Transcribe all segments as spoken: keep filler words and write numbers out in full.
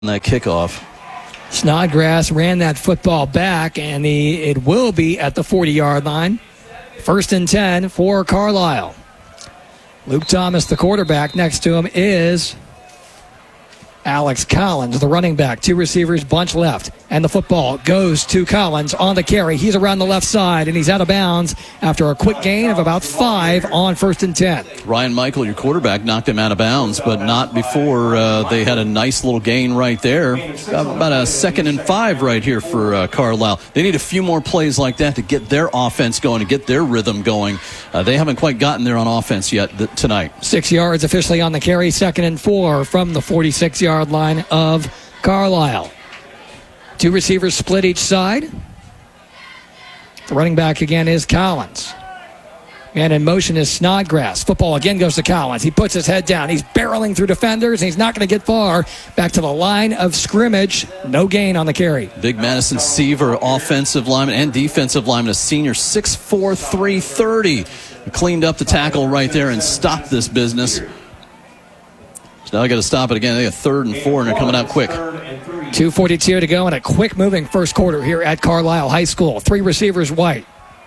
that kickoff. Snodgrass ran that football back, and the, it will be at the forty-yard line. First and ten for Carlisle. Luke Thomas, the quarterback. Next to him is Alex Collins, the running back. Two receivers, bunch left. And the football goes to Collins on the carry. He's around the left side, and he's out of bounds after a quick gain of about five on first and ten. Ryan Michael, your quarterback, knocked him out of bounds, but not before uh, they had a nice little gain right there. About a second and five right here for uh, Carlisle. They need a few more plays like that to get their offense going, to get their rhythm going. Uh, they haven't quite gotten there on offense yet th- tonight. Six yards officially on the carry. Second and four from the forty-six-yard line of Carlisle. Two receivers split each side. The running back again is Collins. Man in motion is Snodgrass. Football again goes to Collins. He puts his head down. He's barreling through defenders, and he's not going to get far. Back to the line of scrimmage. No gain on the carry. Big Madison Seaver, offensive lineman and defensive lineman, a senior, six four, three thirty. Cleaned up the tackle right there and stopped this business. So now I got to stop it again. They got third and four, and they're coming out quick. two forty-two to go in a quick-moving first quarter here at Carlisle High School. Three receivers white.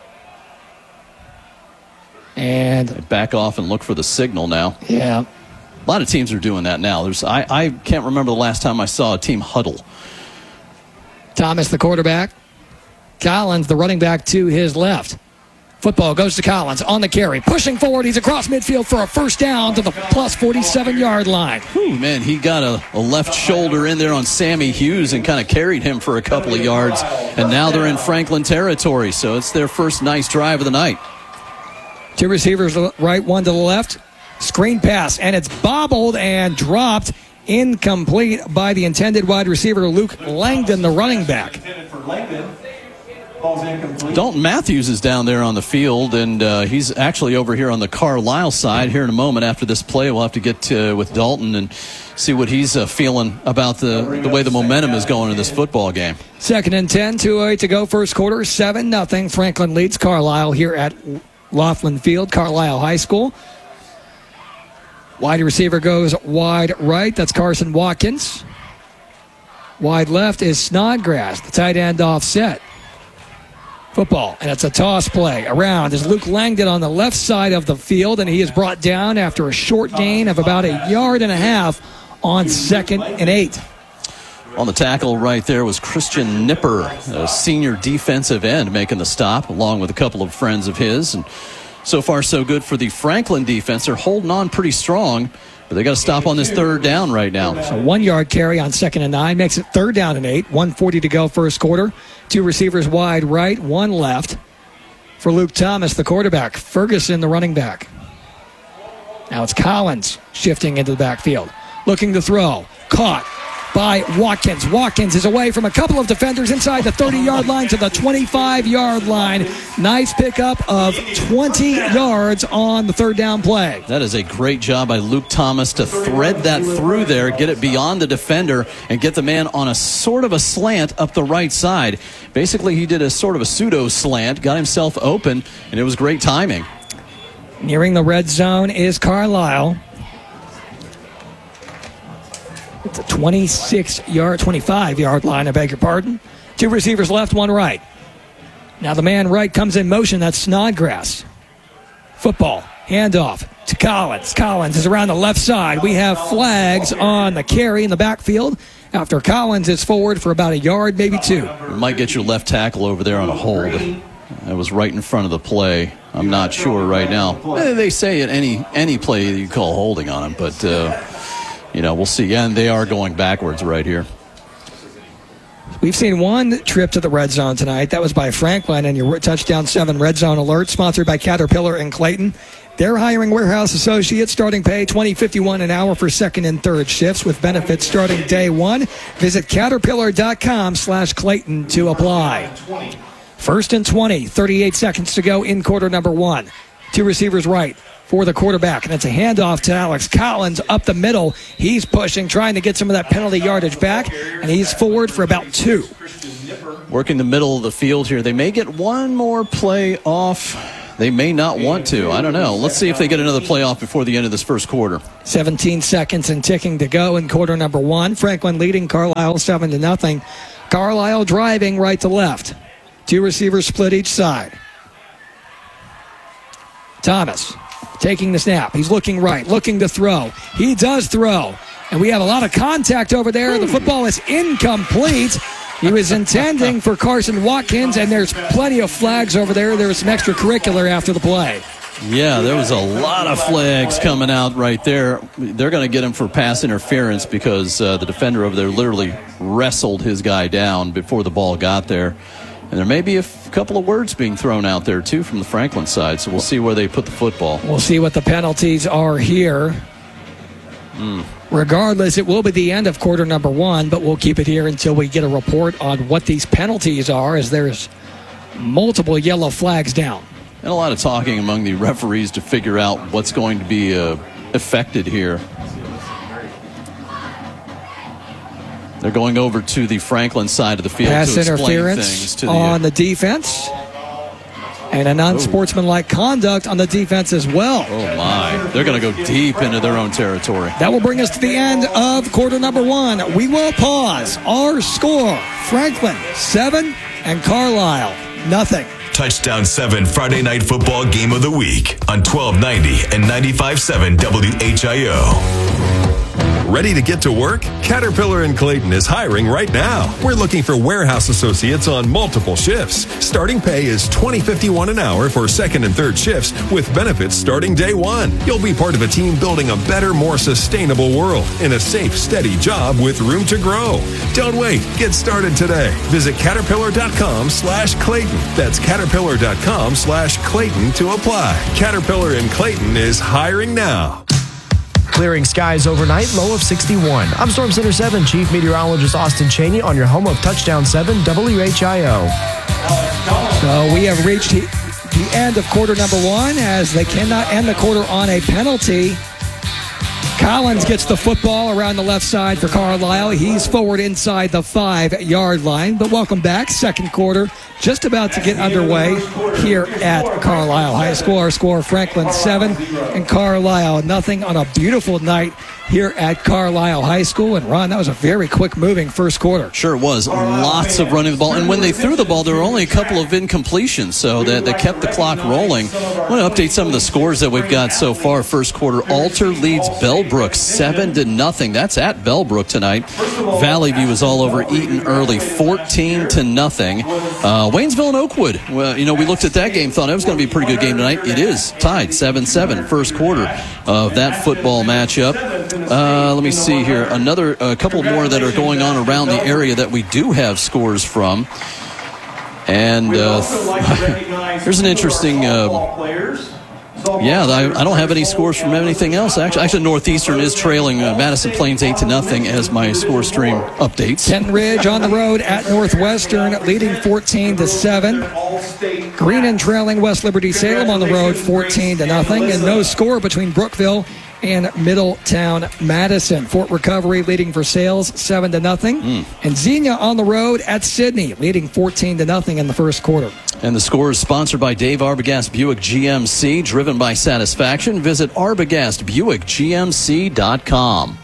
And they back off and look for the signal now. Yeah. A lot of teams are doing that now. There's I, I can't remember the last time I saw a team huddle. Thomas, the quarterback. Collins, the running back, to his left. Football goes to Collins on the carry. Pushing forward. He's across midfield for a first down to the plus forty-seven-yard line. Whew, man, he got a, a left shoulder in there on Sammy Hughes and kind of carried him for a couple of yards. And now they're in Franklin territory, so it's their first nice drive of the night. Two receivers right, one to the left. Screen pass, and it's bobbled and dropped. Incomplete by the intended wide receiver, Luke Langdon, the running back. Dalton Matthews is down there on the field, and uh, he's actually over here on the Carlisle side. Here in a moment after this play, we'll have to get to, with Dalton and see what he's uh, feeling about the, the way the momentum is going in this football game. Second and ten, two oh eight to go first quarter, seven nothing. Franklin leads Carlisle here at Laughlin Field, Carlisle High School. Wide receiver goes wide right. That's Carson Watkins. Wide left is Snodgrass, the tight end offset. Football, and it's a toss play. Around is Luke Langdon on the left side of the field, and he is brought down after a short gain of about a yard and a half on second and eight. On the tackle right there was Christian Nipper, a senior defensive end, making the stop, along with a couple of friends of his. And so far, so good for the Franklin defense. They're holding on pretty strong, but they got to stop on this third down right now. So one-yard carry on second and nine makes it third down and eight. one forty to go first quarter. Two receivers wide right, one left. For Luke Thomas, the quarterback. Ferguson, the running back. Now it's Collins shifting into the backfield. Looking to throw. Caught by Watkins. Watkins is away from a couple of defenders inside the thirty-yard line to the twenty-five-yard line. Nice pickup of twenty yards on the third down play. That is a great job by Luke Thomas to thread that through there, get it beyond the defender, and get the man on a sort of a slant up the right side. Basically, he did a sort of a pseudo slant, got himself open, and it was great timing. Nearing the red zone is Carlisle. It's a twenty-six-yard, twenty-five-yard line, I beg your pardon. Two receivers left, one right. Now the man right comes in motion. That's Snodgrass. Football, handoff to Collins. Collins is around the left side. We have flags on the carry in the backfield after Collins is forward for about a yard, maybe two. You might get your left tackle over there on a hold. That was right in front of the play. I'm not sure right now. They say at any any play you call holding on him, but... Uh, You know, we'll see. And they are going backwards right here. We've seen one trip to the red zone tonight. That was by Franklin, and your touchdown seven red zone alert, sponsored by Caterpillar and Clayton. They're hiring warehouse associates, starting pay twenty fifty-one an hour for second and third shifts with benefits starting day one. Visit caterpillar.com slash Clayton to apply. First and twenty, thirty-eight seconds to go in quarter number one. Two receivers right for the quarterback, and it's a handoff to Alex Collins up the middle. He's pushing, trying to get some of that penalty yardage back, and he's forward for about two. Working the middle of the field here. They may get one more play off. they may not want to. I don't know. Let's see if they get another playoff before the end of this first quarter. seventeen seconds and ticking to go in quarter number one. Franklin leading Carlisle seven to nothing. Carlisle driving right to left. Two receivers split each side. Thomas taking the snap. He's looking right, looking to throw. He does throw. And we have a lot of contact over there. The football is incomplete. He was intending for Carson Watkins, and there's plenty of flags over there. There was some extracurricular after the play. Yeah, there was a lot of flags coming out right there. They're going to get him for pass interference because uh, the defender over there literally wrestled his guy down before the ball got there. And there may be a f- couple of words being thrown out there, too, from the Franklin side. So we'll see where they put the football. We'll see what the penalties are here. Mm. Regardless, it will be the end of quarter number one, but we'll keep it here until we get a report on what these penalties are, as there's multiple yellow flags down. And a lot of talking among the referees to figure out what's going to be uh, affected here. They're going over to the Franklin side of the field Pass to explain interference things to the, on the defense. And an unsportsmanlike conduct on the defense as well. Oh, my. They're going to go deep into their own territory. That will bring us to the end of quarter number one. We will pause. Our score, Franklin, seven, and Carlisle, nothing. Touchdown seven Friday Night Football Game of the Week on twelve ninety and ninety-five point seven W H I O. Ready to get to work? Caterpillar in Clayton is hiring right now. We're looking for warehouse associates on multiple shifts. Starting pay is twenty fifty-one an hour for second and third shifts with benefits starting day one. You'll be part of a team building a better, more sustainable world in a safe, steady job with room to grow. Don't wait. Get started today. Visit caterpillar.com slash Clayton. That's caterpillar.com slash Clayton to apply. Caterpillar in Clayton is hiring now. Clearing skies overnight, low of sixty-one. I'm Storm Center seven Chief Meteorologist Austin Cheney on your home of Touchdown seven W H I O. So we have reached the end of quarter number one, as they cannot end the quarter on a penalty. Collins gets the football around the left side for Carlisle. He's forward inside the five-yard line. But welcome back. Second quarter just about to get underway here at Carlisle High School. Our score, Franklin seven and Carlisle nothing on a beautiful night here at Carlisle High School. And Ron, that was a very quick moving first quarter. Sure was. Lots of running the ball. And when they threw the ball, there were only a couple of incompletions, so that they kept the clock rolling. I want to update some of the scores that we've got so far. First quarter, Alter leads Bellbrook seven to nothing. That's at Bellbrook tonight. Valley View is all over Eaton early, fourteen to nothing. Uh, Waynesville and Oakwood. Well, you know, we looked at that game, thought it was going to be a pretty good game tonight. It is tied seven seven, first quarter of that football matchup. Uh, let me see here. Another a couple more that are going on around the area that we do have scores from. And uh, there's an interesting... Uh, Yeah, I, I don't have any scores from anything else. Actually, actually Northeastern is trailing uh, Madison Plains eight to nothing as my score stream updates. Kenton Ridge on the road at Northwestern, leading fourteen to seven. Greenon trailing West Liberty Salem on the road, fourteen to nothing, and no score between Brookville and Middletown Madison. Fort Recovery leading for Sales seven to nothing, mm. and Xenia on the road at Sydney, leading fourteen to nothing in the first quarter. And the score is sponsored by Dave Arbogast Buick G M C, driven by satisfaction. Visit arbogast buick g m c dot com.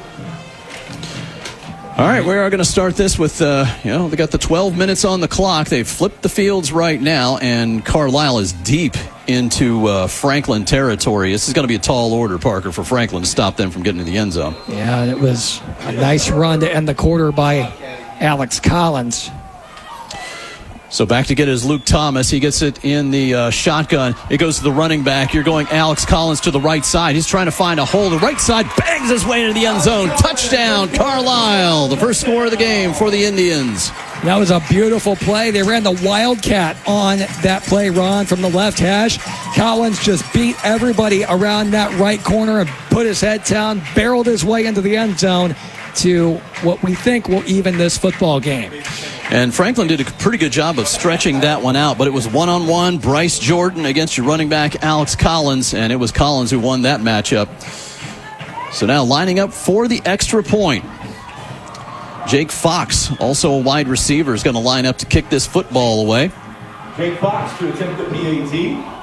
All right, we are going to start this with, uh, you know, they got the twelve minutes on the clock. They've flipped the fields right now, and Carlisle is deep into uh, Franklin territory. This is going to be a tall order, Parker, for Franklin to stop them from getting to the end zone. Yeah, it was a nice run to end the quarter by Alex Collins. So back to get it is Luke Thomas. He gets it in the uh, shotgun. It goes to the running back. You're going Alex Collins to the right side. He's trying to find a hole. The right side bangs his way into the end zone. Touchdown, Carlisle. The first score of the game for the Indians. That was a beautiful play. They ran the Wildcat on that play, Ron, from the left hash. Collins just beat everybody around that right corner and put his head down, barreled his way into the end zone to what we think will even this football game. And Franklin did a pretty good job of stretching that one out, but it was one-on-one, Bryce Jordan against your running back, Alex Collins, and it was Collins who won that matchup. So now lining up for the extra point. Jake Fox, also a wide receiver, is going to line up to kick this football away. Jake Fox to attempt the P A T.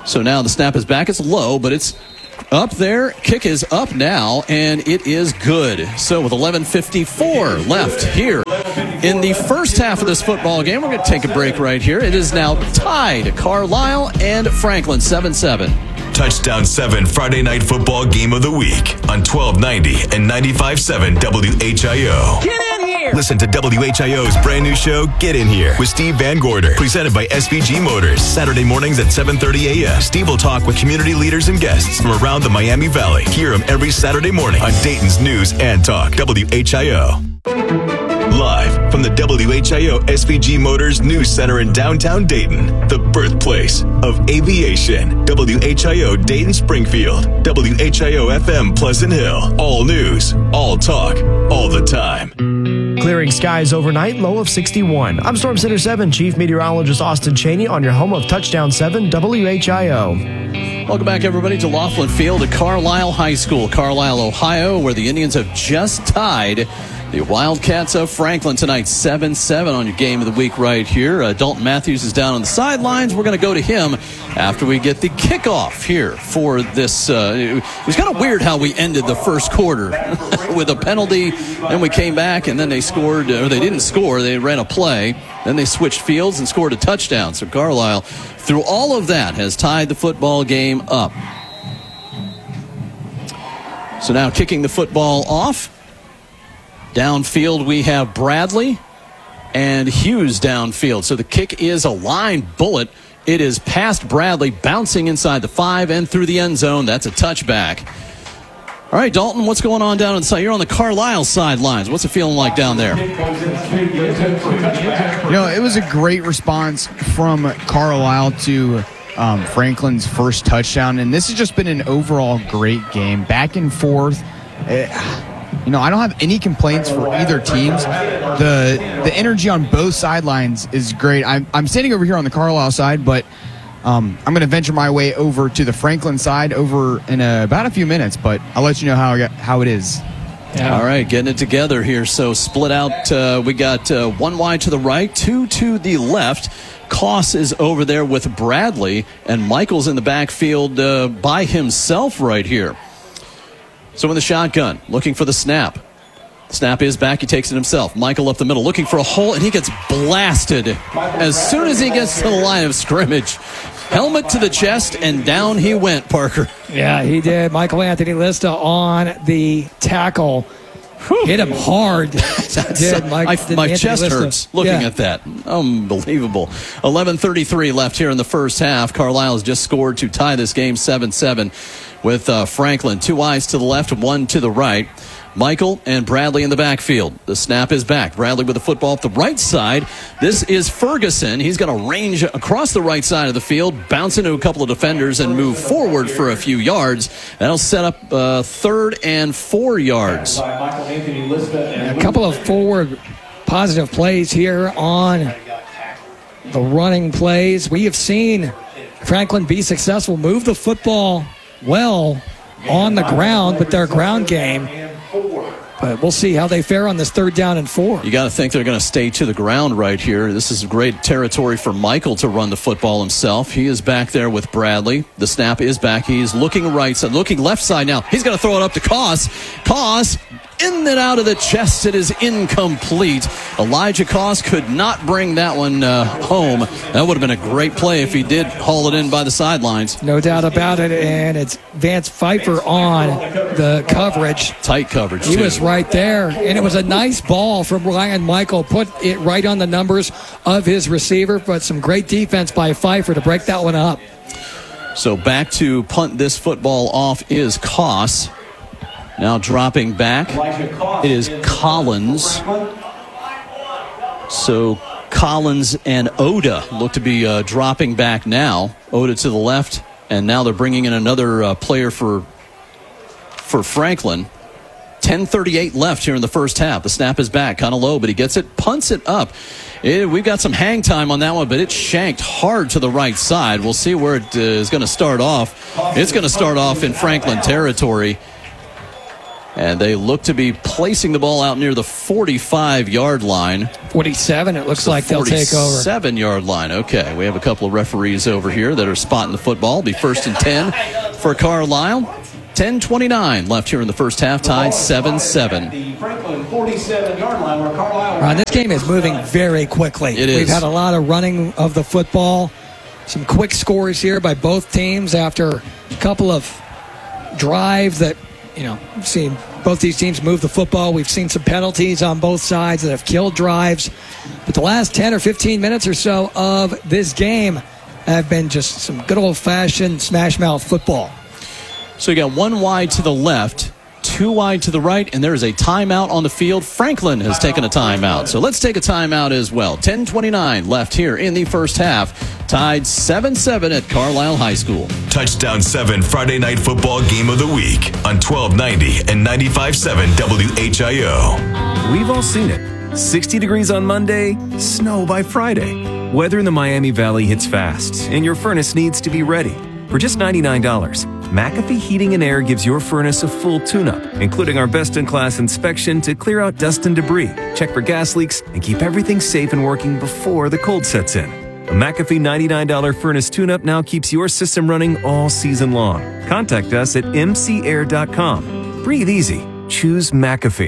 So now the snap is back. It's low, but it's up there. Kick is up now, and it is good. So with eleven fifty-four left here in the first half of this football game, we're going to take a break right here. It is now tied, Carlisle and Franklin, seven seven. Touchdown seven Friday Night Football Game of the Week on twelve ninety and ninety-five point seven W H I O. Get in here! Listen to W H I O's brand new show, Get In Here, with Steve Van Gorder, presented by S V G Motors. Saturday mornings at seven thirty a.m. Steve will talk with community leaders and guests from around the Miami Valley. Hear him every Saturday morning on Dayton's News and Talk, W H I O. Live from the W H I O S V G Motors News Center in downtown Dayton, the birthplace of aviation. W H I O Dayton Springfield, W H I O F M Pleasant Hill. All news, all talk, all the time. Clearing skies overnight, low of sixty-one. I'm Storm Center seven Chief Meteorologist Austin Cheney on your home of Touchdown seven W H I O. Welcome back, everybody, to Laughlin Field at Carlisle High School, Carlisle, Ohio, where the Indians have just tied the Wildcats of Franklin tonight, seven seven on your game of the week right here. Uh, Dalton Matthews is down on the sidelines. We're going to go to him after we get the kickoff here for this. Uh, it was kind of weird how we ended the first quarter with a penalty, and we came back, and then they scored, or they didn't score. They ran a play. Then they switched fields and scored a touchdown. So Carlisle, through all of that, has tied the football game up. So now kicking the football off. Downfield, we have Bradley and Hughes downfield. So the kick is a line bullet. It is past Bradley, bouncing inside the five and through the end zone. That's a touchback. All right, Dalton, what's going on down inside? You're on the Carlisle sidelines. What's it feeling like down there? You know, it was a great response from Carlisle to um, Franklin's first touchdown. And this has just been an overall great game. Back and forth. It, You know, I don't have any complaints for either teams. The the energy on both sidelines is great. I'm, I'm standing over here on the Carlisle side, but um, I'm going to venture my way over to the Franklin side over in a, about a few minutes, but I'll let you know how, I got, how it is. Yeah. All right, getting it together here. So split out. Uh, we got uh, one wide to the right, two to the left. Koss is over there with Bradley, and Michael's in the backfield uh, by himself right here. So in the shotgun, looking for the snap. Snap is back. He takes it himself. Michael up the middle, looking for a hole, and he gets blasted as soon as he gets to the line of scrimmage. Helmet to the chest, and down he went, Parker. Yeah, he did. Michael Anthony Lista on the tackle. Whew. Hit him hard. did, Mike, I, did my Anthony chest Lista. hurts looking yeah. at that. Unbelievable. eleven thirty-three left here in the first half. Carlisle has just scored to tie this game seven seven with uh, Franklin. Two eyes to the left, one to the right. Michael and Bradley in the backfield. The snap is back. Bradley with the football up the right side. This is Ferguson. He's going to range across the right side of the field, bounce into a couple of defenders, and move forward for a few yards. That'll set up uh, third and four yards. A couple of forward positive plays here on the running plays. We have seen Franklin be successful, move the football well on the ground with their ground game. But we'll see how they fare on this third down and four. You got to think they're going to stay to the ground right here. This is great territory for Michael to run the football himself. He is back there with Bradley. The snap is back. He's looking right side, looking left side now. He's going to throw it up to Koss. Koss, in and out of the chest. It is incomplete. Elijah Koss could not bring that one uh, home. That would have been a great play if he did haul it in by the sidelines. No doubt about it. And it's Vance Pfeiffer on the coverage. Tight coverage, He too. was right there. And it was a nice ball from Ryan Michael. Put it right on the numbers of his receiver. But some great defense by Pfeiffer to break that one up. So back to punt this football off is Koss. Now dropping back, it is Collins. So Collins and Oda look to be uh, dropping back now. Oda to the left, and now they're bringing in another uh, player for for Franklin. ten thirty-eight left here in the first half. The snap is back, kind of low, but he gets it, punts it up. It, we've got some hang time on that one, but it's shanked hard to the right side. We'll see where it uh, is going to start off. It's going to start off in Franklin territory. And they look to be placing the ball out near the forty-five-yard line. forty-seven, it looks like they'll take over. forty-seven-yard line. Okay, we have a couple of referees over here that are spotting the football. Be first and ten for Carlisle. ten twenty-nine left here in the first half, tied seven seven. The Franklin forty-seven-yard line where Carlisle... Ron, this game is moving very quickly. It is. We've had a lot of running of the football. Some quick scores here by both teams after a couple of drives that, you know, we've seen both these teams move the football. We've seen some penalties on both sides that have killed drives. But the last ten or fifteen minutes or so of this game have been just some good old-fashioned smash-mouth football. So you got one wide to the left, two wide to the right, and there is a timeout on the field. Franklin has taken a timeout. So let's take a timeout as well. ten twenty-nine left here in the first half, tied seven seven at Carlisle High School. Touchdown seven Friday Night Football Game of the Week on twelve ninety and ninety-five point seven W H I O. We've all seen it. sixty degrees on Monday, snow by Friday. Weather in the Miami Valley hits fast, and your furnace needs to be ready. For just ninety-nine dollars, McAfee Heating and Air gives your furnace a full tune-up, including our best-in-class inspection to clear out dust and debris, check for gas leaks, and keep everything safe and working before the cold sets in. A McAfee ninety-nine dollars furnace tune-up now keeps your system running all season long. Contact us at m c air dot com. Breathe easy. Choose McAfee.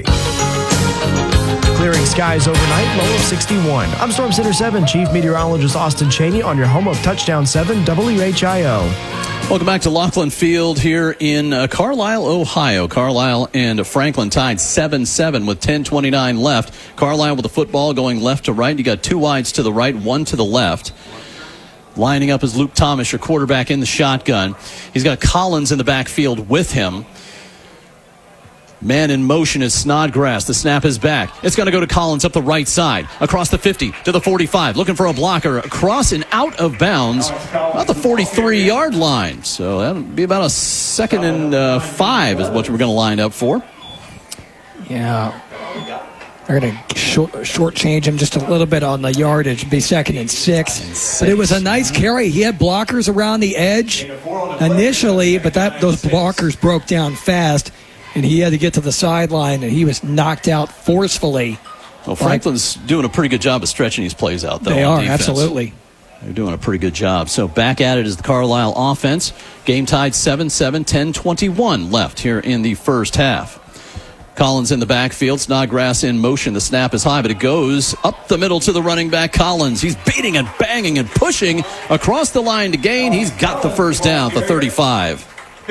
Clearing skies overnight, low of sixty-one. I'm Storm Center seven Chief Meteorologist Austin Cheney on your home of Touchdown seven W H I O. Welcome back to Laughlin Field here in uh, Carlisle, Ohio. Carlisle and Franklin tied seven seven with ten twenty-nine left. Carlisle with the football going left to right. You got two wides to the right, one to the left. Lining up is Luke Thomas, your quarterback in the shotgun. He's got Collins in the backfield with him. Man in motion is Snodgrass. The snap is back. It's going to go to Collins up the right side, across the fifty to the forty-five, looking for a blocker, across and out of bounds, about the forty-three-yard line. So that'll be about a second and uh, five is what we're going to line up for. Yeah. They're going to short, shortchange him just a little bit on the yardage. It'd be second and six. and six. But it was a nice carry. He had blockers around the edge initially, but that those blockers broke down fast. And he had to get to the sideline, and he was knocked out forcefully. Well, Franklin's doing a pretty good job of stretching these plays out, though. They on are, defense. absolutely. They're doing a pretty good job. So back at it is the Carlisle offense. Game tied seven seven, ten twenty-one left here in the first half. Collins in the backfield, Snodgrass in motion. The snap is high, but it goes up the middle to the running back, Collins. He's beating and banging and pushing across the line to gain. He's got the first down, the thirty-five.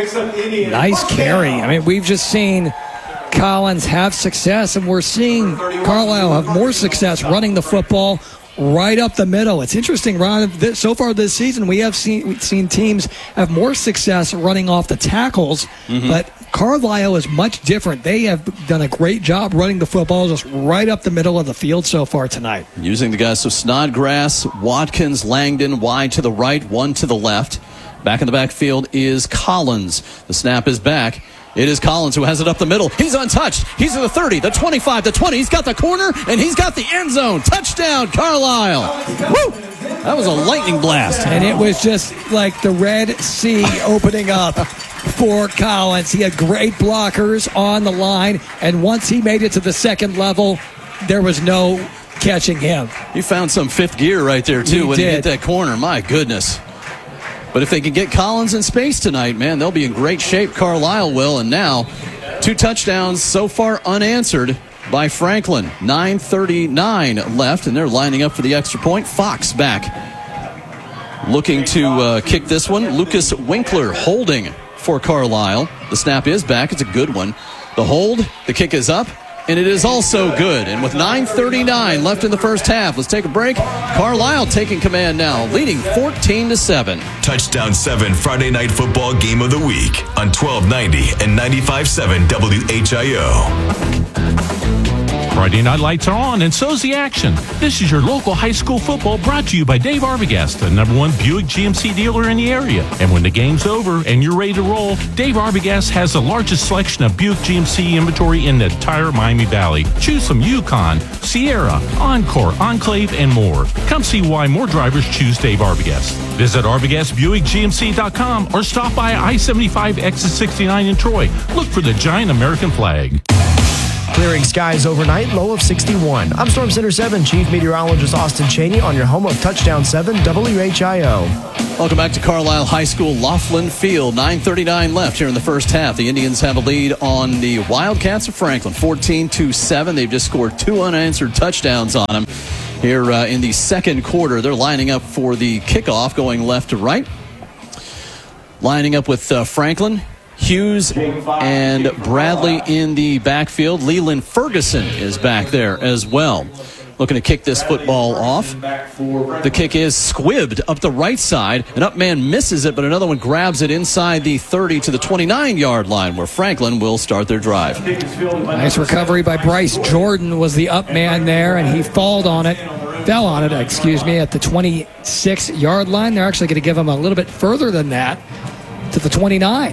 Nice carry. I mean, we've just seen Collins have success, and we're seeing Carlisle have more success running the football right up the middle. It's interesting, Ron. This, so far this season, we have seen we've seen teams have more success running off the tackles, mm-hmm. but Carlisle is much different. They have done a great job running the football just right up the middle of the field so far tonight. Using the guys, so Snodgrass, Watkins, Langdon, wide to the right, one to the left. Back in the backfield is Collins. The snap is back. It is Collins who has it up the middle. He's untouched. He's at the thirty, the twenty-five, the twenty. He's got the corner, and he's got the end zone. Touchdown, Carlisle. Woo! That was a lightning blast. And it was just like the Red Sea opening up for Collins. He had great blockers on the line, and once he made it to the second level, there was no catching him. He found some fifth gear right there, too, he when did. he hit that corner. My goodness. But if they can get Collins in space tonight, man, they'll be in great shape. Carlisle will. And now, two touchdowns so far unanswered by Franklin. nine thirty-nine left, and they're lining up for the extra point. Fox back. Looking to uh, kick this one. Lucas Winkler holding for Carlisle. The snap is back. It's a good one. The hold, the kick is up, and it is also good. And with nine thirty-nine left in the first half, let's take a break. Carlisle taking command now, leading fourteen to seven. Touchdown seven Friday Night Football Game of the Week on twelve ninety and ninety-five point seven W H I O. Friday night lights are on, and so's the action. This is your local high school football brought to you by Dave Arbogast, the number one Buick G M C dealer in the area. And when the game's over and you're ready to roll, Dave Arbogast has the largest selection of Buick G M C inventory in the entire Miami Valley. Choose from Yukon, Sierra, Encore, Enclave, and more. Come see why more drivers choose Dave Arbogast. Visit Arbogast Buick G M C dot com or stop by I seventy-five exit sixty-nine in Troy. Look for the giant American flag. Clearing skies overnight, low of sixty-one. I'm Storm Center seven Chief Meteorologist Austin Cheney on your home of Touchdown seven W H I O. Welcome back to Carlisle High School, Laughlin Field. nine thirty-nine left here in the first half. The Indians have a lead on the Wildcats of Franklin, fourteen to seven. They've just scored two unanswered touchdowns on them here uh, in the second quarter. They're lining up for the kickoff, going left to right. Lining up with uh, Franklin, Hughes, and Bradley in the backfield. Leland Ferguson is back there as well, looking to kick this football off. The kick is squibbed up the right side. An up man misses it, but another one grabs it inside the thirty to the twenty-nine-yard line, where Franklin will start their drive. Nice recovery by Bryce Jordan was the up man there, and he falled on it, fell on it, excuse me, at the twenty-six-yard line. They're actually going to give him a little bit further than that, to the twenty-nine.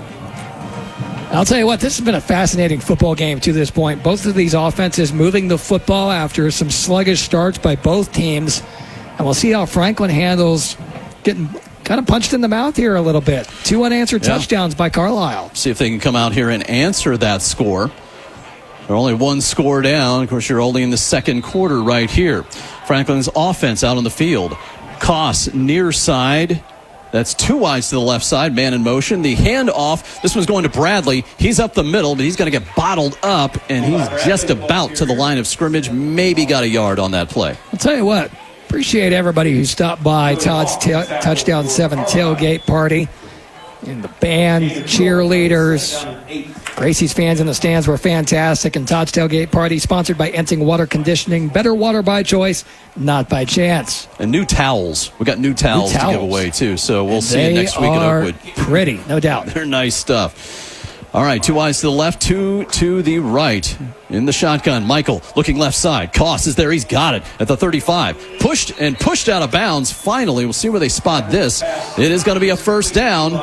I'll tell you what, this has been a fascinating football game to this point. Both of these offenses moving the football after some sluggish starts by both teams. And we'll see how Franklin handles getting kind of punched in the mouth here a little bit. Two unanswered yeah. touchdowns by Carlisle. See if they can come out here and answer that score. They're only one score down. Of course, you're only in the second quarter right here. Franklin's offense out on the field. Koss near side. That's two wides to the left side, man in motion. The handoff, this one's going to Bradley. He's up the middle, but he's going to get bottled up, and he's just about to the line of scrimmage. Maybe got a yard on that play. I'll tell you what, appreciate everybody who stopped by Todd's t- Touchdown seven tailgate party. And the band, cheerleaders, Gracie's fans in the stands were fantastic. And Todd's Tailgate Party, sponsored by Enting Water Conditioning. Better water by choice, not by chance. And new towels. We got new towels, new towels to give away, too. So we'll and see you next week at Oakwood. Pretty, no doubt. They're nice stuff. All right, two eyes to the left, two to the right. In the shotgun, Michael looking left side. Koss is there. He's got it at the thirty-five. Pushed and pushed out of bounds. Finally, we'll see where they spot this. It is going to be a first down.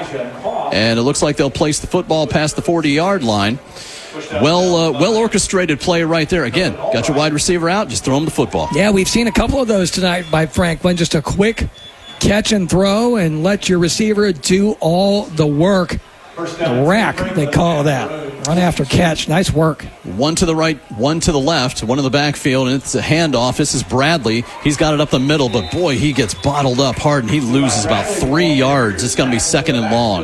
And it looks like they'll place the football past the forty-yard line. Well, uh, well-orchestrated play right there. Again, got your wide receiver out, just throw him the football. Yeah, we've seen a couple of those tonight by Franklin. Just a quick catch and throw and let your receiver do all the work. The rack, they call that. Run after catch. Nice work. One to the right, one to the left, one in the backfield, and it's a handoff. This is Bradley. He's got it up the middle, but boy, he gets bottled up hard, and he loses about three yards. It's going to be second and long.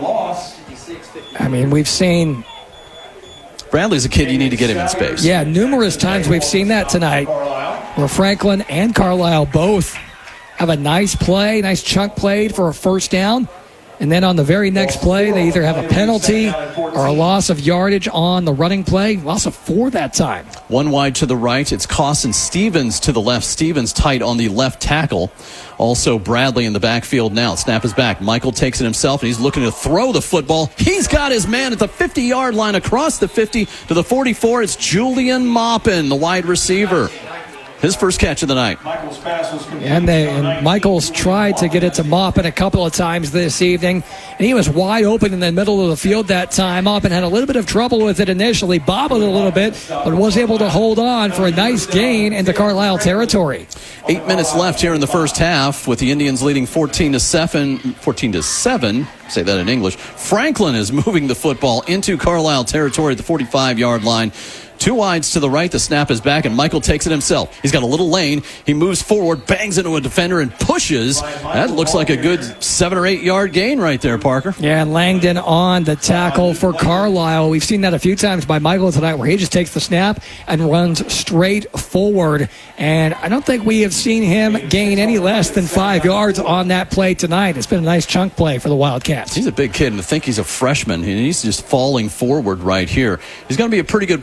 I mean, we've seen... Bradley's a kid you need to get him in space. Yeah, numerous times we've seen that tonight, where Franklin and Carlisle both have a nice play, nice chunk played for a first down. And then on the very next play, they either have a penalty or a loss of yardage on the running play. Loss of four that time. One wide to the right. It's Koss and Stevens to the left. Stevens tight on the left tackle. Also Bradley in the backfield now. Snap is back. Michael takes it himself, and he's looking to throw the football. He's got his man at the fifty-yard line across the fifty to the forty-four. It's Julian Maupin, the wide receiver. His first catch of the night. And, they, and Michaels tried to get it to Maupin a couple of times this evening. And he was wide open in the middle of the field that time. Maupin had a little bit of trouble with it initially, bobbled a little bit, but was able to hold on for a nice gain into Carlisle territory. Eight minutes left here in the first half, with the Indians leading fourteen to seven. fourteen to seven. Say that in English. Franklin is moving the football into Carlisle territory at the forty-five-yard line. Two wides to the right. The snap is back, and Michael takes it himself. He's got a little lane. He moves forward, bangs into a defender, and pushes. That looks like a good seven or eight yard gain right there, Parker. Yeah, and Langdon on the tackle for Carlisle. We've seen that a few times by Michael tonight, where he just takes the snap and runs straight forward. And I don't think we have seen him gain any less than five yards on that play tonight. It's been a nice chunk play for the Wildcats. He's a big kid, and I think he's a freshman, and he's just falling forward right here. He's going to be a pretty good product the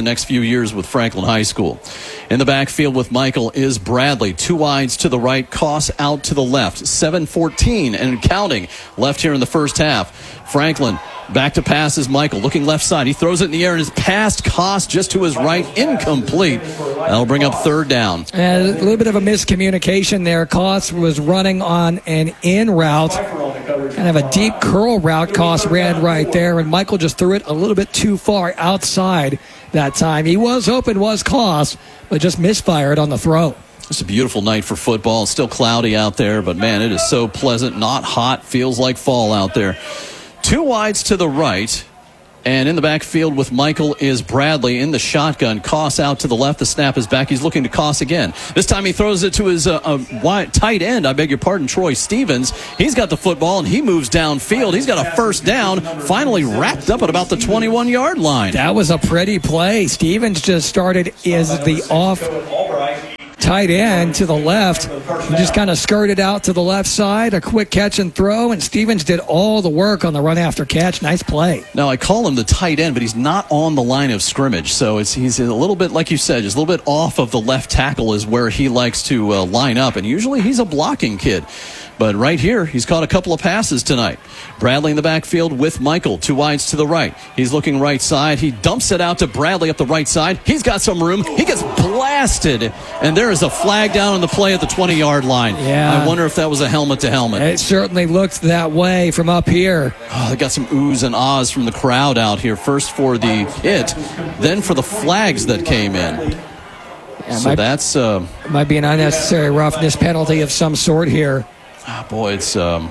next few years with Franklin High School. In the backfield with Michael is Bradley. Two wides to the right, Koss out to the left. seven fourteen and counting left here in the first half. Franklin back to pass is Michael, looking left side. He throws it in the air and is past Koss just to his right, incomplete. That'll bring up third down. And a little bit of a miscommunication there. Koss was running on an in route, kind of a deep curl route. Koss ran right there, and Michael just threw it a little bit too far outside that time. He was open, was Koss, but just misfired on the throw. It's a beautiful night for football. It's still cloudy out there, but man, it is so pleasant, not hot, feels like fall out there. Two wides to the right, and in the backfield with Michael is Bradley in the shotgun. Koss out to the left. The snap is back. He's looking to Koss again. This time he throws it to his uh, uh, wide, tight end, I beg your pardon, Troy Stevens. He's got the football, and he moves downfield. He's got a first down, finally wrapped up at about the twenty-one-yard line. That was a pretty play. Stevens just started as the off tight end to the left. He just kind of skirted out to the left side, a quick catch and throw, and Stevens did all the work on the run after catch. Nice play. Now, I call him the tight end, but he's not on the line of scrimmage, so it's, he's a little bit, like you said, just a little bit off of the left tackle is where he likes to uh, line up, and usually he's a blocking kid. But right here, he's caught a couple of passes tonight. Bradley in the backfield with Michael. Two wides to the right. He's looking right side. He dumps it out to Bradley up the right side. He's got some room. He gets blasted. And there is a flag down on the play at the twenty-yard line. Yeah. I wonder if that was a helmet to helmet. It certainly looked that way from up here. Oh, they got some oohs and ahs from the crowd out here. First for the hit, then for the flags that came in. Yeah, so might, that's... Uh, might be an unnecessary roughness penalty of some sort here. Oh, boy, it's... Um,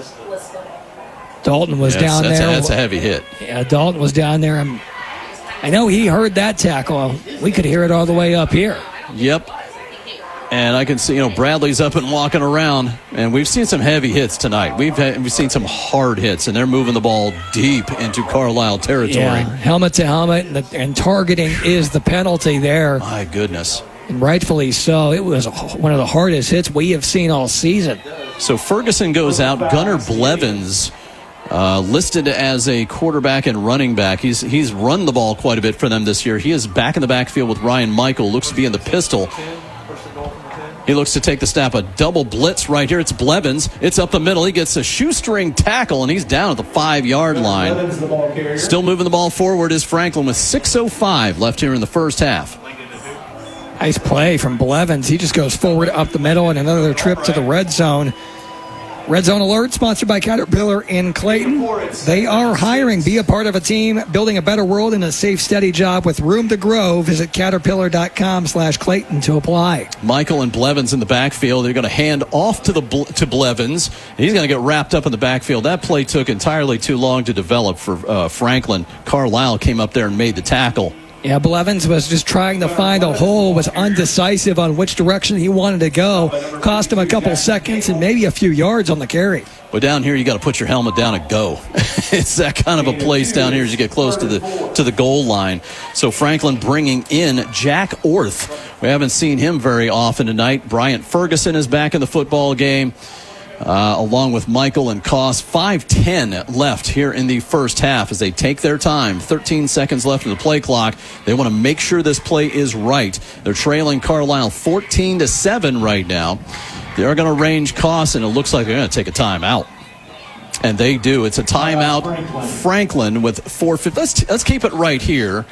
Dalton was yeah, down that's there. A, that's a heavy hit. Yeah, Dalton was down there. And I know he heard that tackle. We could hear it all the way up here. Yep. And I can see, you know, Bradley's up and walking around. And we've seen some heavy hits tonight. We've had, we've seen some hard hits, and they're moving the ball deep into Carlisle territory. Yeah, helmet to helmet, and, the, and targeting is the penalty there. My goodness. And rightfully so. It was one of the hardest hits we have seen all season. So Ferguson goes out. Gunnar Blevins uh, listed as a quarterback and running back. He's he's run the ball quite a bit for them this year. He is back in the backfield with Ryan Michael. Looks to be in the pistol. He looks to take the snap. A double blitz right here. It's Blevins. It's up the middle. He gets a shoestring tackle, and he's down at the five-yard line. Still moving the ball forward is Franklin with six oh five left here in the first half. Nice play from Blevins. He just goes forward up the middle, and another trip to the red zone. Red Zone Alert, sponsored by Caterpillar in Clayton. They are hiring. Be a part of a team building a better world and a safe, steady job with room to grow. Visit caterpillar.com slash Clayton to apply. Michael and Blevins in the backfield. They're going to hand off to the to Blevins. He's going to get wrapped up in the backfield. That play took entirely too long to develop for uh, Franklin. Carlisle came up there and made the tackle. Yeah, Blevins was just trying to find a hole, was undecisive on which direction he wanted to go. Cost him a couple seconds and maybe a few yards on the carry. But down here, you got to put your helmet down and go. It's that kind of a place down here as you get close to the to the goal line. So Franklin bringing in Jack Orth. We haven't seen him very often tonight. Bryant Ferguson is back in the football game. Uh, along with Michael and Koss. five ten left here in the first half as they take their time. thirteen seconds left in the play clock. They want to make sure this play is right. They're trailing Carlisle fourteen to seven right now. They are going to range Koss, and it looks like they're going to take a timeout. And they do. It's a timeout. Franklin with four fifty. Let's, let's keep it right here.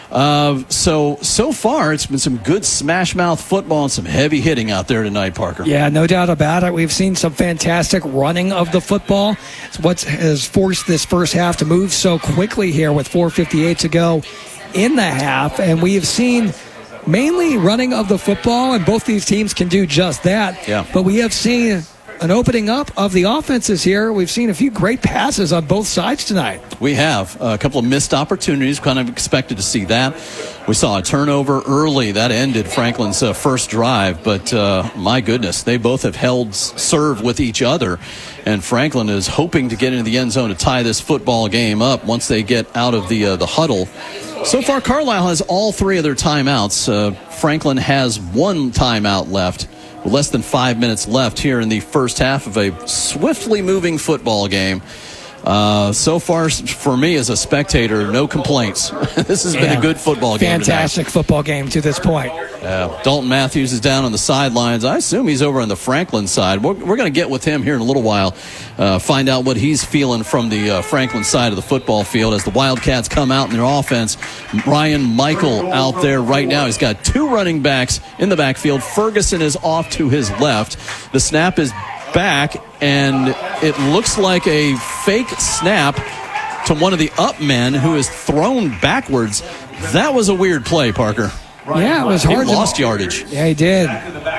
Uh, so, so far, it's been some good smash-mouth football and some heavy hitting out there tonight, Parker. Yeah, no doubt about it. We've seen some fantastic running of the football. It's what has forced this first half to move so quickly here with four fifty-eight to go in the half. And we have seen mainly running of the football, and both these teams can do just that. Yeah. But we have seen an opening up of the offenses here. We've seen a few great passes on both sides tonight. We have a couple of missed opportunities. Kind of expected to see that. We saw a turnover early. That ended Franklin's uh, first drive. But, uh, my goodness, they both have held serve with each other. And Franklin is hoping to get into the end zone to tie this football game up once they get out of the, uh, the huddle. So far, Carlisle has all three of their timeouts. Uh, Franklin has one timeout left. Less than five minutes left here in the first half of a swiftly moving football game. Uh, so far, for me as a spectator, no complaints. This has been Yeah. a good football game Fantastic tonight. football game to this point. Uh, Dalton Matthews is down on the sidelines. I assume he's over on the Franklin side. We're, we're going to get with him here in a little while, uh, find out what he's feeling from the uh, Franklin side of the football field as the Wildcats come out in their offense. Ryan Michael out there right now. He's got two running backs in the backfield. Ferguson is off to his left. The snap is back, and it looks like a fake snap to one of the up men who is thrown backwards. That was a weird play, Parker. Yeah, it was He hard. to- lost yardage. Yeah, he did.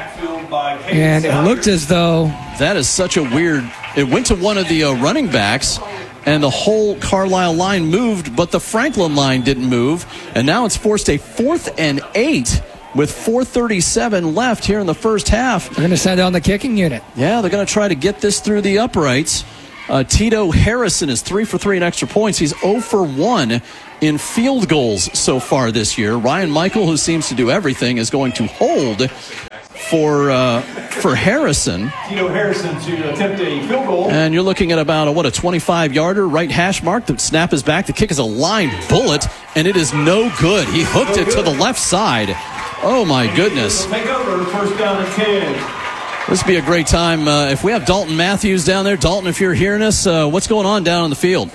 And it looked as though That is such a weird. It went to one of the uh, running backs, and the whole Carlisle line moved, but the Franklin line didn't move. And now it's forced a fourth and eight with four thirty-seven left here in the first half. they're going to send down the kicking unit. Yeah, they're going to try to get this through the uprights. Uh, Tito Harrison is three for three in extra points. He's zero for one in field goals so far this year. Ryan Michael, who seems to do everything, is going to hold for uh, for Harrison. Tito Harrison to attempt a field goal. And you're looking at about a, what, a twenty-five-yarder, right hash mark. The snap is back. The kick is a line bullet, and it is no good. He hooked it to the left side. Oh, my goodness. Take over, first down and ten. This would be a great time. Uh, if we have Dalton Matthews down there, Dalton, if you're hearing us, uh, what's going on down on the field?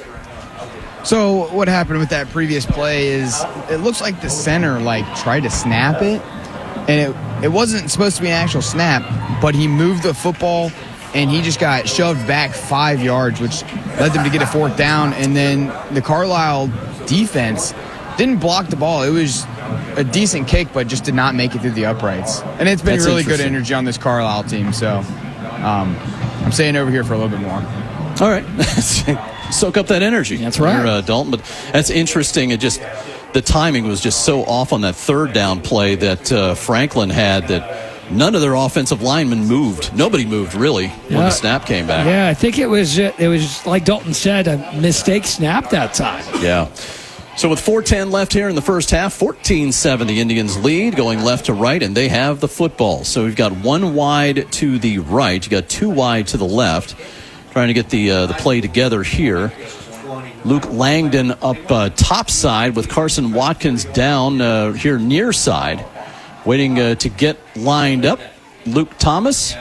So what happened with that previous play is it looks like the center like tried to snap it, and it it wasn't supposed to be an actual snap, but he moved the football and he just got shoved back five yards, which led them to get a fourth down. And then the Carlisle defense didn't block the ball. It was a decent kick, but just did not make it through the uprights. And it's been That's really good interesting. energy on this Carlisle team. So um, I'm staying over here for a little bit more. All right. Soak up that energy. That's right. Here, uh, Dalton. But that's interesting. It just, the timing was just so off on that third down play that uh, Franklin had that none of their offensive linemen moved. Nobody moved, really, when Yeah. the snap came back. Yeah, I think it was, uh, it was like Dalton said, a mistake snap that time. Yeah. So with four ten left here in the first half, fourteen seven, the Indians lead, going left to right, and they have the football. So we've got one wide to the right. You got two wide to the left. Trying to get the uh, the play together here. Luke Langdon up uh, top side with Carson Watkins down uh, here near side. Waiting uh, to get lined up. Luke Thomas.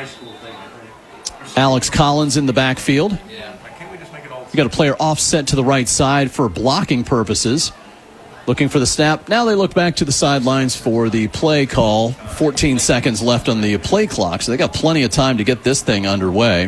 Alex Collins in the backfield. You got a player offset to the right side for blocking purposes. Looking for the snap. Now they look back to the sidelines for the play call. fourteen seconds left on the play clock, so they got plenty of time to get this thing underway.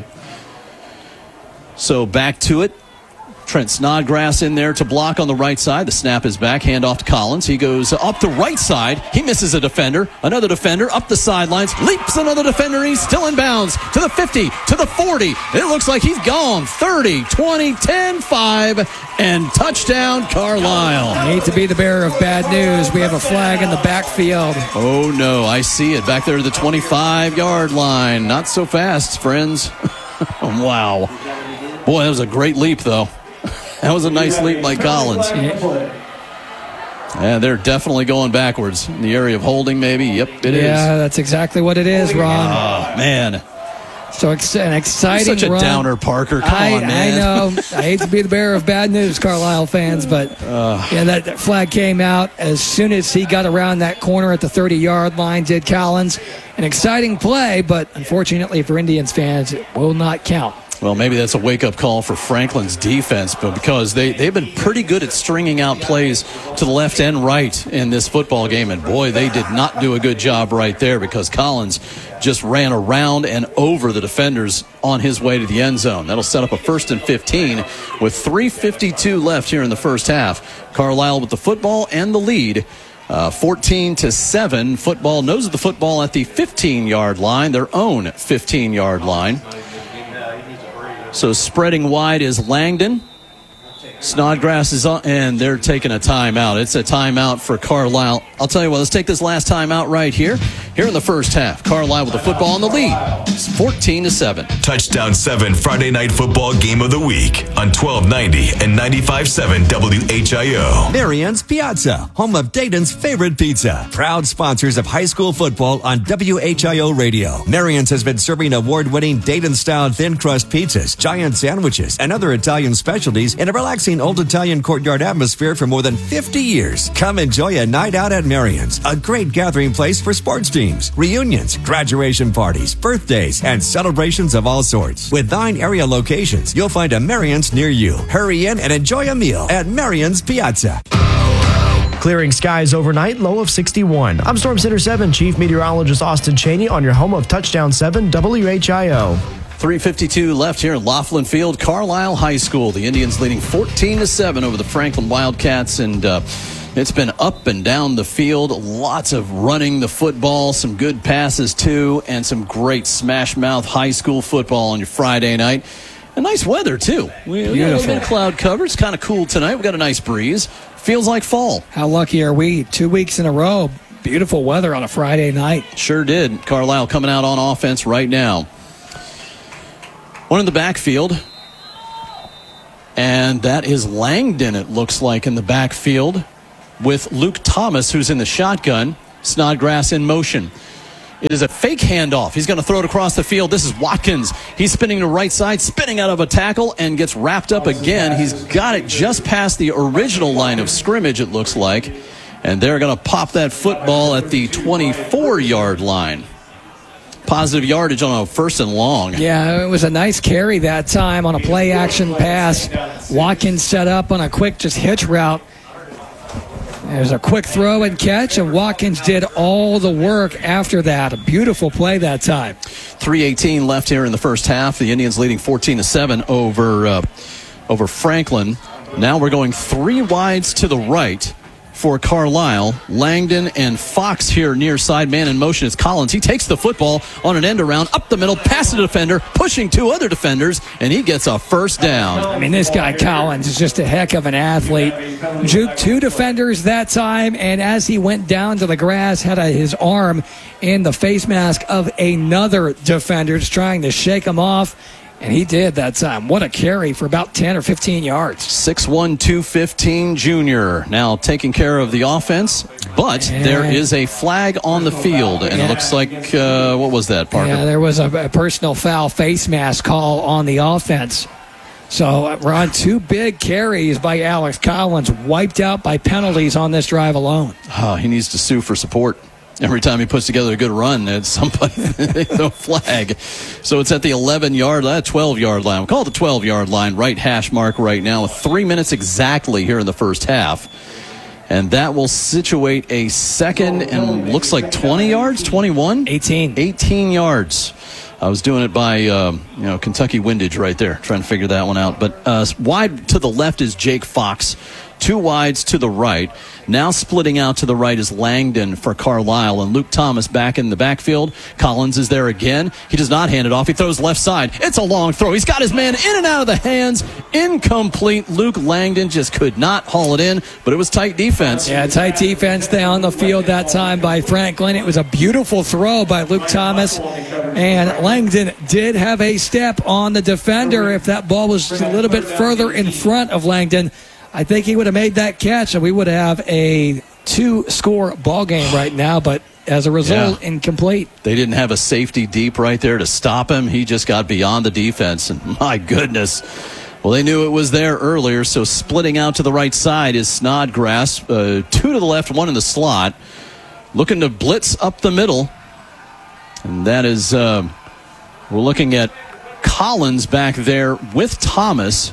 So back to it. Trent Snodgrass in there to block on the right side. The snap is back. Hand off to Collins. He goes up the right side. He misses a defender. Another defender up the sidelines. Leaps another defender. He's still in bounds. To the fifty. To the forty. It looks like he's gone. thirty, twenty, ten, five. And touchdown, Carlisle. I hate to be the bearer of bad news. We have a flag in the backfield. Oh, no. I see it. Back there to the twenty-five-yard line. Not so fast, friends. Wow. Boy, that was a great leap, though. That was a nice leap by Collins. Yeah, they're definitely going backwards. In the area of holding, maybe. Yep, it is. Yeah, that's exactly what it is, Ron. Oh, man. So ex- an exciting You're such a run. downer, Parker. Come I, on, man. I know. I hate to be the bearer of bad news, Carlisle fans, but yeah, that, that flag came out as soon as he got around that corner at the thirty-yard line, did Collins. An exciting play, but unfortunately for Indians fans, it will not count. Well, maybe that's a wake-up call for Franklin's defense, but because they, they've been pretty good at stringing out plays to the left and right in this football game, and boy, they did not do a good job right there because Collins just ran around and over the defenders on his way to the end zone. That'll set up a first and fifteen with three fifty-two left here in the first half. Carlisle with the football and the lead. Uh, fourteen to seven. Football knows the football at the fifteen-yard line, their own fifteen-yard line. So spreading wide is Langdon. Snodgrass is on, and they're taking a timeout. It's a timeout for Carlisle. I'll tell you what, let's take this last timeout right here. Here in the first half, Carlisle with the football in the lead. It's fourteen to seven. Touchdown seven Friday Night Football Game of the Week on twelve ninety and ninety-five point seven W H I O. Marion's Pizza, home of Dayton's favorite pizza. Proud sponsors of high school football on W H I O Radio. Marion's has been serving award-winning Dayton-style thin crust pizzas, giant sandwiches, and other Italian specialties in a relaxing old Italian courtyard atmosphere for more than fifty years. Come enjoy a night out at Marion's, a great gathering place for sports teams, reunions, graduation parties, birthdays, and celebrations of all sorts. With nine area locations, you'll find a Marion's near you. Hurry in and enjoy a meal at Marion's Piazza. Clearing skies overnight, low of sixty-one. I'm Storm Center seven Chief Meteorologist Austin Cheney on your home of Touchdown seven W H I O. three fifty-two left here in Laughlin Field, Carlisle High School. The Indians leading fourteen to seven over the Franklin Wildcats, and uh, it's been up and down the field. Lots of running the football, some good passes too, and some great smash mouth high school football on your Friday night. And nice weather too. We, we got a little bit of cloud cover. It's kind of cool tonight. We got a nice breeze. Feels like fall. How lucky are we? Two weeks in a row. Beautiful weather on a Friday night. Sure did. Carlisle coming out on offense right now. One in the backfield. And that is Langdon, it looks like, in the backfield with Luke Thomas, who's in the shotgun. Snodgrass in motion. It is a fake handoff. He's going to throw it across the field. This is Watkins. He's spinning to right side, spinning out of a tackle, and gets wrapped up again. He's got it just past the original line of scrimmage, it looks like. And they're going to pop that football at the twenty-four-yard line. Positive yardage on a first and long. Yeah, it was a nice carry that time on a play-action pass. Watkins set up on a quick just hitch route. There's a quick throw and catch, and Watkins did all the work after that. A beautiful play that time. three eighteen left here in the first half. The Indians leading fourteen to seven over, uh, over Franklin. Now we're going three wides to the right for Carlisle. Langdon and Fox here near side. Man in motion is Collins. He takes the football on an end around, up the middle, past the defender, pushing two other defenders, and he gets a first down. I mean, this guy Collins is just a heck of an athlete. Juked two defenders that time, and as he went down to the grass, had a, his arm in the face mask of another defender, just trying to shake him off. And he did that time. What a carry for about ten or fifteen yards. six one, two fifteen junior. Now taking care of the offense, but and there is a flag on the field. And yeah. It looks like, uh, what was that, Parker? Yeah, there was a, a personal foul face mask call on the offense. So we're on two big carries by Alex Collins, wiped out by penalties on this drive alone. Oh, he needs to sue for support. Every time he puts together a good run, it's somebody they throw a flag. So it's at the eleven-yard, uh, twelve-yard line. We'll call it the twelve-yard line, right hash mark right now, with three minutes exactly here in the first half. And that will situate a second and looks like twenty yards, twenty-one? eighteen. eighteen yards. I was doing it by, um, you know, Kentucky windage right there, trying to figure that one out. But uh, wide to the left is Jake Fox. Two wides to the right. Now splitting out to the right is Langdon for Carlisle, and Luke Thomas back in the backfield. Collins is there again. He does not hand it off. He throws left side. It's a long throw. He's got his man in and out of the hands. Incomplete. Luke Langdon just could not haul it in, but it was tight defense. Yeah, tight defense down the field that time by Franklin. It was a beautiful throw by Luke Thomas, and Langdon did have a step on the defender. If that ball was a little bit further in front of Langdon, I think he would have made that catch, and we would have a two-score ball game right now, but as a result, yeah. incomplete. They didn't have a safety deep right there to stop him. He just got beyond the defense, and my goodness. Well, they knew it was there earlier, so splitting out to the right side is Snodgrass. Uh, two to the left, one in the slot. Looking to blitz up the middle, and that is, uh, we're looking at Collins back there with Thomas.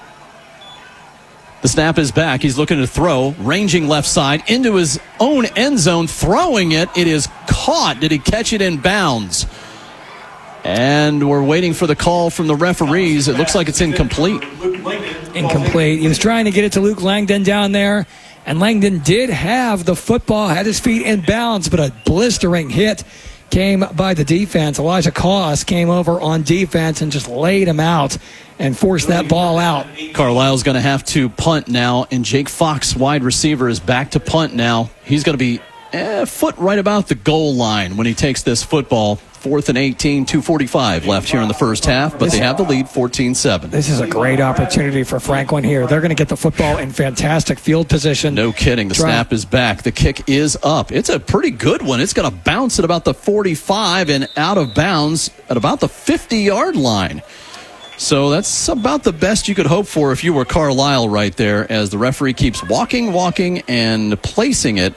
The snap is back. He's looking to throw, ranging left side into his own end zone, throwing it. It is caught. Did he catch it in bounds? And we're waiting for the call from the referees. It looks like it's incomplete. Incomplete. He was trying to get it to Luke Langdon down there, and Langdon did have the football, had his feet in bounds, but a blistering hit came by the defense. Elijah Koss came over on defense and just laid him out and forced that ball out. Carlisle's going to have to punt now, and Jake Fox, wide receiver, is back to punt now. He's going to be a foot right about the goal line when he takes this football. Fourth and eighteen, two forty-five left here in the first half, but they have the lead fourteen seven. This is a great opportunity for Franklin here. They're going to get the football in fantastic field position. No kidding. The Try. snap is back. The kick is up. It's a pretty good one. It's going to bounce at about the forty-five and out of bounds at about the fifty-yard line. So that's about the best you could hope for if you were Carlisle right there, as the referee keeps walking, walking, and placing it.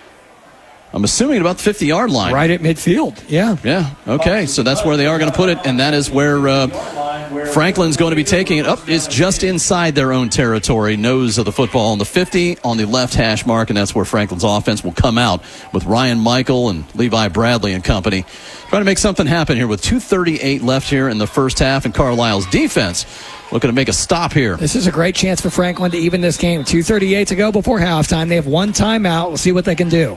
I'm assuming at about the fifty-yard line. Right at midfield, yeah. Yeah, okay, so that's where they are going to put it, and that is where uh, Franklin's going to be taking it up. It's just inside their own territory, nose of the football on the fifty, on the left hash mark, and that's where Franklin's offense will come out with Ryan Michael and Levi Bradley and company. Trying to make something happen here with two thirty-eight left here in the first half, and Carlisle's defense looking to make a stop here. This is a great chance for Franklin to even this game. two thirty-eight to go before halftime. They have one timeout. We'll see what they can do.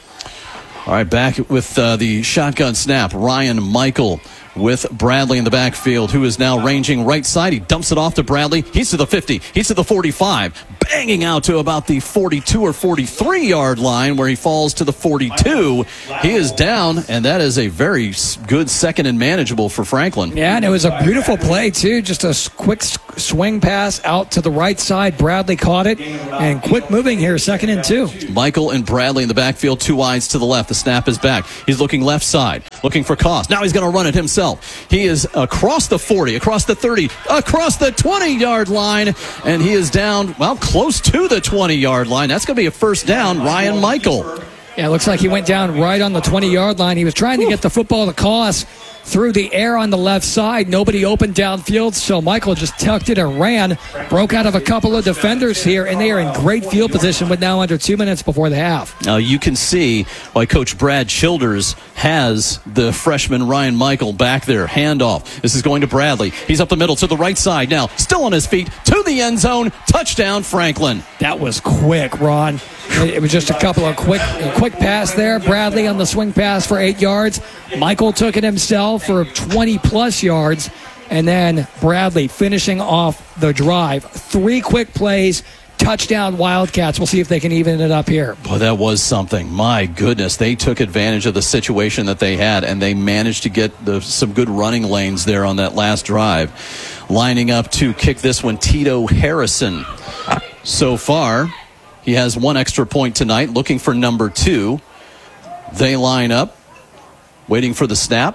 All right, back with uh, the shotgun snap. Ryan Michael with Bradley in the backfield, who is now ranging right side. He dumps it off to Bradley. He's to the fifty. He's to the forty-five. Banging out to about the forty-two or forty-three-yard line, where he falls to the forty-two. He is down, and that is a very good second and manageable for Franklin. Yeah, and it was a beautiful play, too. Just a quick swing pass out to the right side. Bradley caught it, and quick moving here, second and two. Michael and Bradley in the backfield, two wides to the left. The snap is back. He's looking left side, looking for Koss. Now he's going to run it himself. He is across the forty, across the thirty, across the twenty-yard line, and he is down, well, close to the twenty-yard line. That's going to be a first down, Ryan Michael. Yeah, it looks like he went down right on the twenty-yard line. He was trying to get the football to Koss through the air on the left side. Nobody opened downfield, so Michael just tucked it and ran. Broke out of a couple of defenders here, and they are in great field position with now under two minutes before the half. Now you can see why Coach Brad Childers has the freshman Ryan Michael back there. Handoff. This is going to Bradley. He's up the middle to the right side now. Still on his feet to the end zone. Touchdown, Franklin. That was quick, Ron. It was just a couple of quick a quick pass there. Bradley on the swing pass for eight yards. Michael took it himself for twenty-plus yards. And then Bradley finishing off the drive. Three quick plays. Touchdown Wildcats. We'll see if they can even it up here. Boy, that was something. My goodness. They took advantage of the situation that they had, and they managed to get the, some good running lanes there on that last drive. Lining up to kick this one, Tito Harrison. So far, he has one extra point tonight, looking for number two. They line up, waiting for the snap.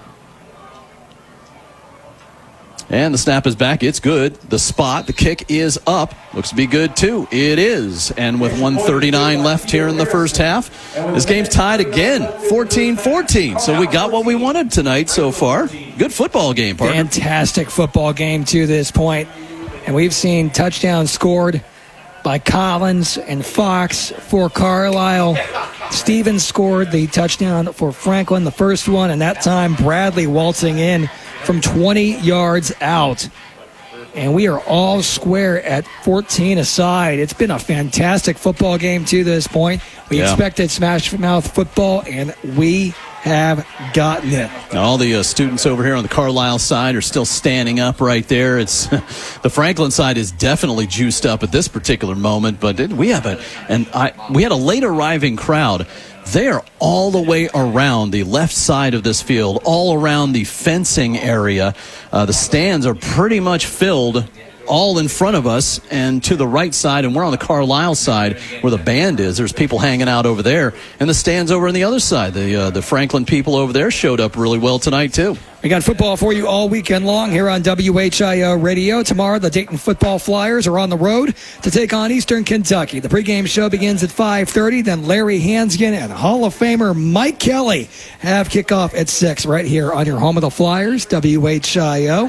And the snap is back. It's good. The spot, the kick is up. Looks to be good, too. It is. And with one thirty-nine left here in the first half, this game's tied again, fourteen fourteen. So we got what we wanted tonight so far. Good football game, partner. Fantastic football game to this point. And we've seen touchdowns scored by Collins and Fox for Carlisle. Stevens scored the touchdown for Franklin, the first one, and that time Bradley waltzing in from twenty yards out. And we are all square at fourteen aside. It's been a fantastic football game to this point. We yeah. expected smash mouth football, and we have gotten it. All the uh, students over here on the Carlisle side are still standing up right there. It's the Franklin side is definitely juiced up at this particular moment, but it, we have a and I we had a late arriving crowd. They are all the way around the left side of this field, all around the fencing area. Uh, the stands are pretty much filled all in front of us and to the right side, and we're on the Carlisle side where the band is. There's people hanging out over there, and the stands over on the other side. The uh, the Franklin people over there showed up really well tonight, too. We got football for you all weekend long here on W H I O Radio. Tomorrow, the Dayton Football Flyers are on the road to take on Eastern Kentucky. The pregame show begins at five thirty. Then Larry Hansgen and Hall of Famer Mike Kelly have kickoff at six right here on your home of the Flyers, W H I O.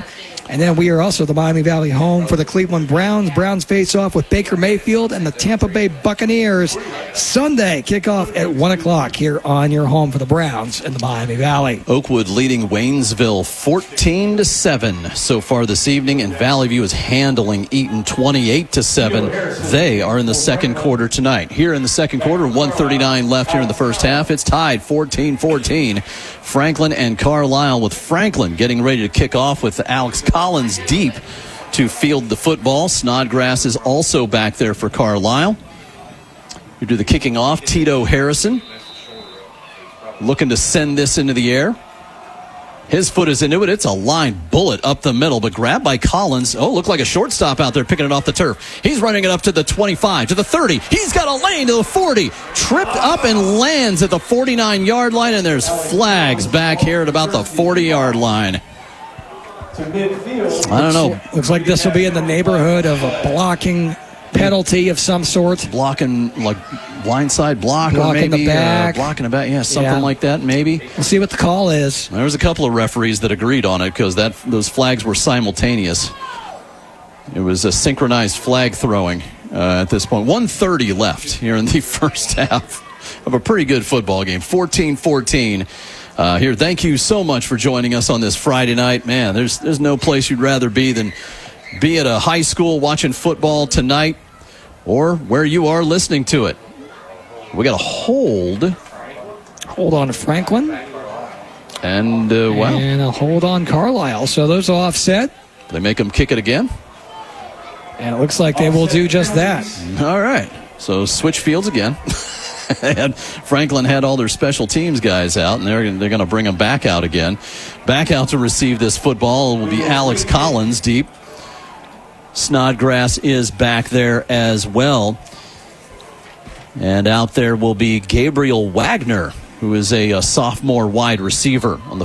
And then we are also the Miami Valley home for the Cleveland Browns. Browns face off with Baker Mayfield and the Tampa Bay Buccaneers. Sunday, kickoff at one o'clock here on your home for the Browns in the Miami Valley. Oakwood leading Waynesville fourteen to seven so far this evening, and Valley View is handling Eaton twenty-eight to seven. They are in the second quarter tonight. Here in the second quarter, one thirty-nine left here in the first half. It's tied fourteen fourteen. Franklin and Carlisle, with Franklin getting ready to kick off with Alex Collins deep to field the football. Snodgrass is also back there for Carlisle. You do the kicking off. Tito Harrison looking to send this into the air. His foot is into it. It's a line bullet up the middle, but grabbed by Collins. Oh, looked like a shortstop out there picking it off the turf. He's running it up to the twenty-five, to the thirty. He's got a lane to the forty. Tripped up and lands at the forty-nine-yard line, and there's flags back here at about the forty-yard line. I don't know. Looks like this will be in the neighborhood of a blocking penalty of some sort. Blocking, like blindside block, blocking or maybe the back. Uh, blocking the back. Yeah, something Yeah. like that, maybe. We'll see what the call is. There was a couple of referees that agreed on it because that those flags were simultaneous. It was a synchronized flag throwing uh, at this point. one thirty left here in the first half of a pretty good football game. fourteen fourteen. Uh, here, thank you so much for joining us on this Friday night. Man, there's there's no place you'd rather be than be at a high school watching football tonight, or where you are listening to it. We got a hold. Hold on to Franklin. And, uh, wow. And a hold on Carlisle. So those are offset. They make them kick it again. And it looks like they will do just that. All right. So switch fields again. And Franklin had all their special teams guys out, and they're, they're going to bring them back out again. Back out to receive this football will be Alex Collins deep. Snodgrass is back there as well. And out there will be Gabriel Wagner, who is a, a sophomore wide receiver on the